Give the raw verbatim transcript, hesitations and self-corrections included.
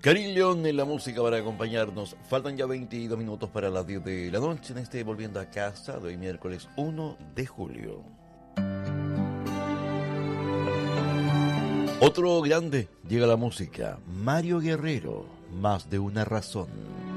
Karin León en la música para acompañarnos. Faltan ya veintidós minutos para las diez de la noche en este Volviendo a Casa de hoy miércoles uno de julio. Otro grande llega a la música, Mario Guerrero, Más de una razón.